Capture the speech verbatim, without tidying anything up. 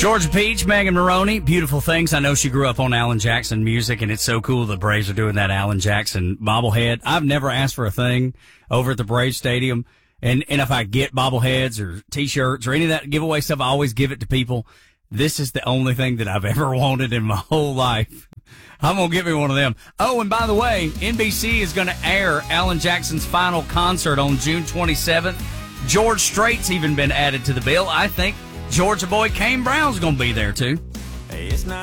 Georgia Peach, Megan Maroney, Beautiful Things. I know she grew up on Alan Jackson music, and it's so cool the Braves are doing that Alan Jackson bobblehead. I've never asked for a thing over at the Braves Stadium, and, and if I get bobbleheads or T-shirts or any of that giveaway stuff, I always give it to people. This is the only thing that I've ever wanted in my whole life. I'm going to get me one of them. Oh, and by the way, N B C is going to air Alan Jackson's final concert on June twenty-seventh. George Strait's even been added to the bill. I think Georgia boy Kane Brown's going to be there, too. Hey, it's not